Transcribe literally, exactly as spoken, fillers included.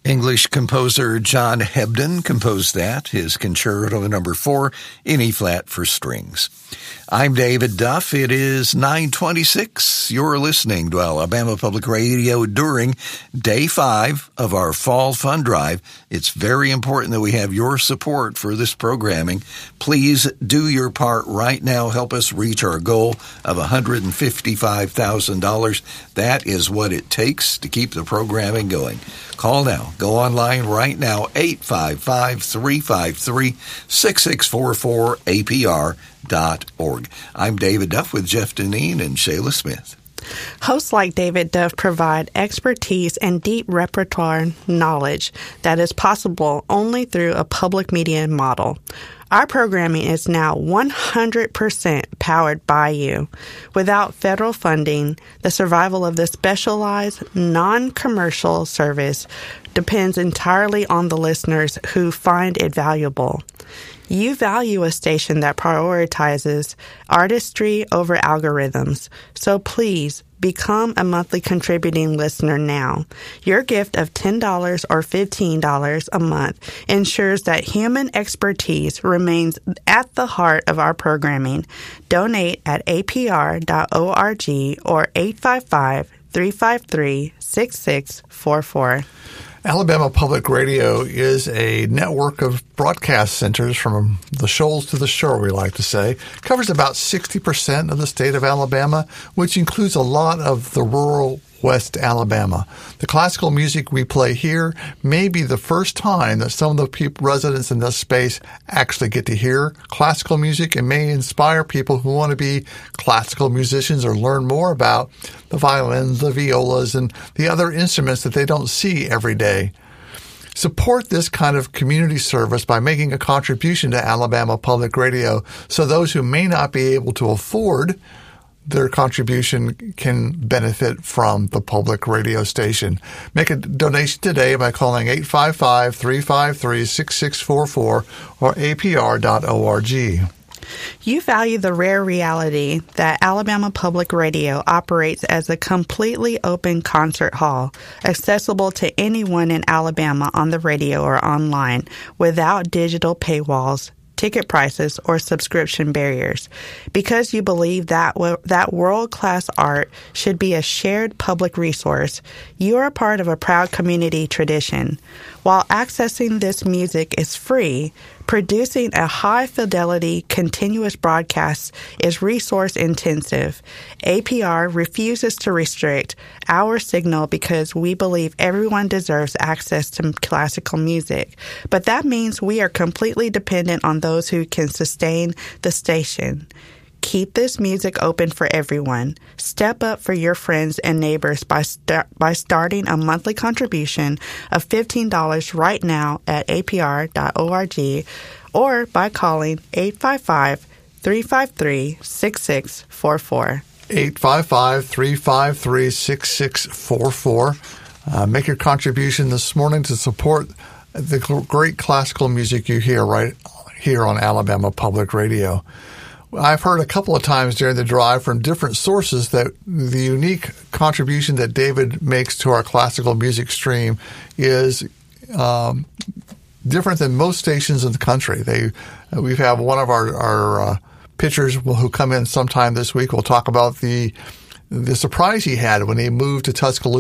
English composer John Hebden composed that, his Concerto Number Four in E-flat for strings. I'm David Duff. It is nine twenty-six. You're listening to Alabama Public Radio during Day five of our Fall Fund Drive. It's very important that we have your support for this programming. Please do your part right now. Help us reach our goal of one hundred fifty-five thousand dollars. That is what it takes to keep the programming going. Call now. Go online right now, eight five five, three five three, six six four four, A P R dot org. I'm David Duff with Jeff Deneen and Shayla Smith. Hosts like David Duff provide expertise and deep repertoire knowledge that is possible only through a public media model. Our programming is now one hundred percent powered by you. Without federal funding, the survival of this specialized, non-commercial service depends entirely on the listeners who find it valuable. You value a station that prioritizes artistry over algorithms, so please become a monthly contributing listener now. Your gift of ten dollars or fifteen dollars a month ensures that human expertise remains at the heart of our programming. Donate at A P R dot org or eight five five, three five three, six six four four. Alabama Public Radio is a network of broadcast centers from the shoals to the shore, we like to say. Covers about sixty percent of the state of Alabama, which includes a lot of the rural West Alabama. The classical music we play here may be the first time that some of the people, residents in this space actually get to hear classical music, and may inspire people who want to be classical musicians or learn more about the violins, the violas, and the other instruments that they don't see every day. Support this kind of community service by making a contribution to Alabama Public Radio so those who may not be able to afford their contribution can benefit from the public radio station. Make a donation today by calling eight five five, three five three, six six four four or A P R dot org. You value the rare reality that Alabama Public Radio operates as a completely open concert hall, accessible to anyone in Alabama on the radio or online, without digital paywalls, ticket prices, or subscription barriers. Because you believe that w- that world-class art should be a shared public resource, you are a part of a proud community tradition. While accessing this music is free, producing a high-fidelity, continuous broadcast is resource-intensive. A P R refuses to restrict our signal because we believe everyone deserves access to classical music. But that means we are completely dependent on those who can sustain the station. Keep this music open for everyone. Step up for your friends and neighbors by st- by starting a monthly contribution of fifteen dollars right now at A P R dot org or by calling eight five five, three five three, six six four four. eight five five, three five three, six six four four. Uh, make your contribution this morning to support the great classical music you hear right here on Alabama Public Radio. I've heard a couple of times during the drive from different sources that the unique contribution that David makes to our classical music stream is um, different than most stations in the country. They, we have one of our, our uh, pitchers who come in sometime this week. We'll talk about the the surprise he had when he moved to Tuscaloosa